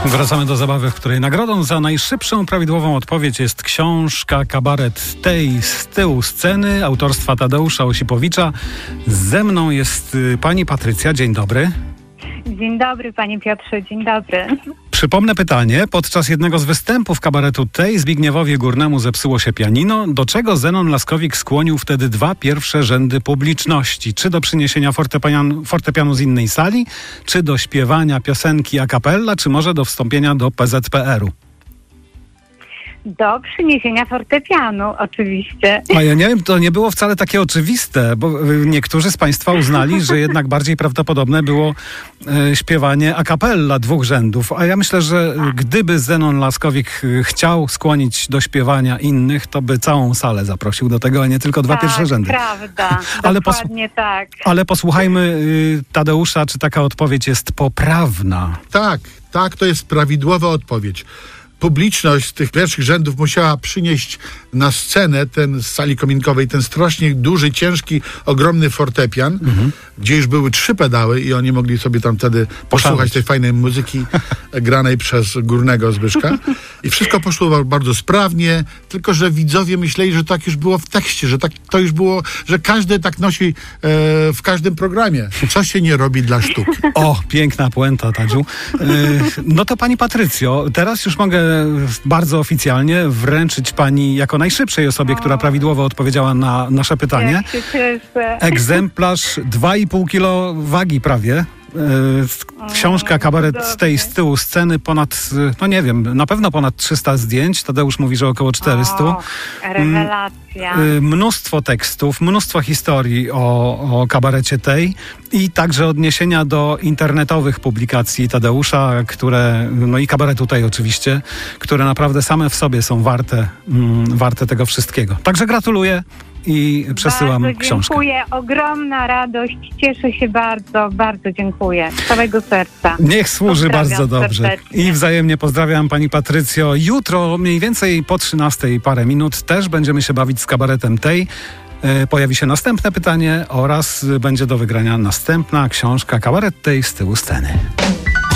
Wracamy do zabawy, w której nagrodą za najszybszą prawidłową odpowiedź jest książka Kabaret tej z tyłu sceny autorstwa Tadeusza Osipowicza. Ze mną jest pani Patrycja. Dzień dobry. Dzień dobry, panie Piotrze, dzień dobry. Przypomnę pytanie. Podczas jednego z występów kabaretu tej Zbigniewowi Górnemu zepsuło się pianino. Do czego Zenon Laskowik skłonił wtedy 2 pierwsze rzędy publiczności? Czy do przyniesienia fortepianu z innej sali, czy do śpiewania piosenki a cappella, czy może do wstąpienia do PZPR-u? Do przyniesienia fortepianu, oczywiście. A ja nie wiem, to nie było wcale takie oczywiste, bo niektórzy z państwa uznali, że jednak bardziej prawdopodobne było śpiewanie a cappella 2 rzędów. A ja myślę, że gdyby Zenon Laskowik chciał skłonić do śpiewania innych, to by całą salę zaprosił do tego, a nie tylko 2 pierwsze rzędy. Prawda, dokładnie tak. Ale posłuchajmy Tadeusza, czy taka odpowiedź jest poprawna. Tak, to jest prawidłowa odpowiedź. Publiczność z tych pierwszych rzędów musiała przynieść na scenę z sali kominkowej ten strasznie duży, ciężki, ogromny fortepian, gdzie już były 3 pedały i oni mogli sobie tam wtedy posłuchać tej fajnej muzyki granej przez Górnego Zbyszka. I wszystko poszło bardzo sprawnie, tylko że widzowie myśleli, że tak już było w tekście, że tak to już było, że każdy tak nosi w każdym programie. Co się nie robi dla sztuki. O, piękna puenta, Tadziu. No to pani Patrycjo, teraz już mogę bardzo oficjalnie wręczyć pani jako najszybszej osobie, która prawidłowo odpowiedziała na nasze pytanie. Jak się cieszę. Egzemplarz 2,5 kilo wagi prawie. Książka Kabaret tej z tyłu sceny, ponad, no nie wiem, na pewno ponad 300 zdjęć. Tadeusz mówi, że około 400. O, rewelacja. Mnóstwo tekstów, mnóstwo historii o kabarecie tej i także odniesienia do internetowych publikacji Tadeusza, które, no i kabaretu tej oczywiście, które naprawdę same w sobie są warte tego wszystkiego. Także gratuluję i przesyłam bardzo książkę. Dziękuję, ogromna radość, cieszę się bardzo, bardzo dziękuję. Z całego serca. Niech służy bardzo dobrze. Serdecznie. I wzajemnie pozdrawiam pani Patrycjo. Jutro mniej więcej po 13:00 parę minut też będziemy się bawić z kabaretem tej. Pojawi się następne pytanie oraz będzie do wygrania następna książka Kabaret tej z tyłu sceny.